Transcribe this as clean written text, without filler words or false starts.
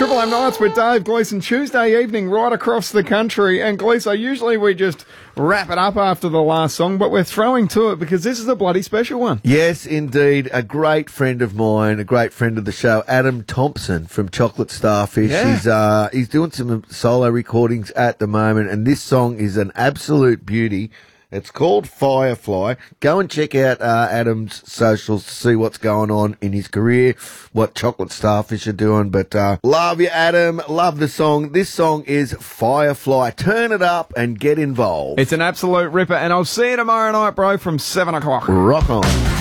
Triple M Nights with Dave Gleeson, Tuesday evening right across the country. And Gleeson, usually we just wrap it up after the last song, but we're throwing to it because this is a bloody special one. Yes, indeed. A great friend of mine, a great friend of the show, Adam Thompson from Chocolate Starfish. Yeah. He's doing some solo recordings at the moment, and this song is an absolute beauty. It's called Firefly. Go and check out Adam's socials to see what's going on in his career, what Chocolate Starfish are doing. But love you, Adam. Love the song. This song is Firefly. Turn it up and get involved. It's an absolute ripper, and I'll see you tomorrow night, bro, from 7 o'clock. Rock on.